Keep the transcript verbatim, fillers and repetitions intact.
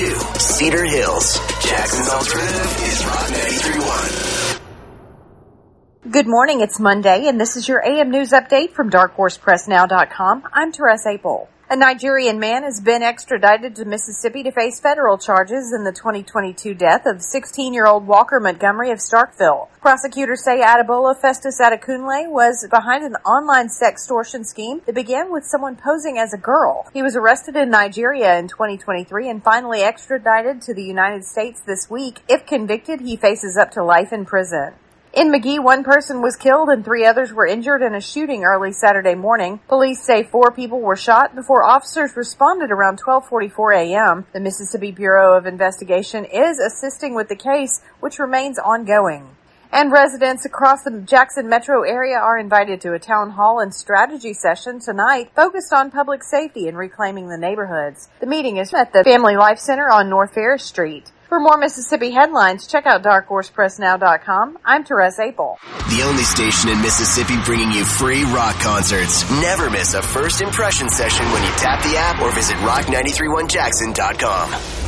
to Cedar Hills. Jackson's alternative is Rock ninety-three point one. Good morning, it's Monday, and this is your A M News Update from dark horse press now dot com. I'm Teresa Apel. A Nigerian man has been extradited to Mississippi to face federal charges in the twenty twenty-two death of sixteen-year-old Walker Montgomery of Starkville. Prosecutors say Adebola Festus Adekunle was behind an online sextortion scheme that began with someone posing as a girl. He was arrested in Nigeria in twenty twenty-three and finally extradited to the United States this week. If convicted, he faces up to life in prison. In McGee, one person was killed and three others were injured in a shooting early Saturday morning. Police say four people were shot before officers responded around twelve forty-four a.m. The Mississippi Bureau of Investigation is assisting with the case, which remains ongoing. And residents across the Jackson metro area are invited to a town hall and strategy session tonight focused on public safety and reclaiming the neighborhoods. The meeting is at the Family Life Center on North Ferris Street. For more Mississippi headlines, check out dark horse press now dot com. I'm Teresa Apel. The only station in Mississippi bringing you free rock concerts. Never miss a first impression session when you tap the app or visit rock nine three one jackson dot com.